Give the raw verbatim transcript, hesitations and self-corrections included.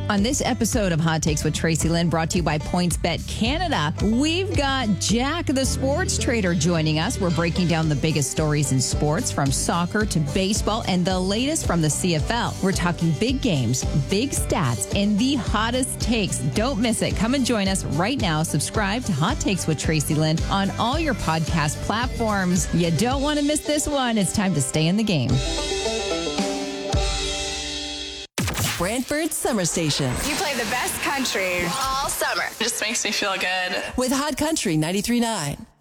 On this episode of Hot Takes with Tracy Lynn, brought to you by PointsBet Canada, we've got Jack the Sports Trader joining us. We're breaking down the biggest stories in sports, from soccer to baseball, and the latest from the C F L. We're talking big games, big stats, and the hottest takes. Don't miss it. Come and join us right now. Subscribe to Hot Takes with Tracy Lynn on all your podcast platforms. You don't want to miss this one. It's time to stay in the game. Brantford Summer Station. You play the best country all summer. Just makes me feel good. With Hot Country ninety-three point nine.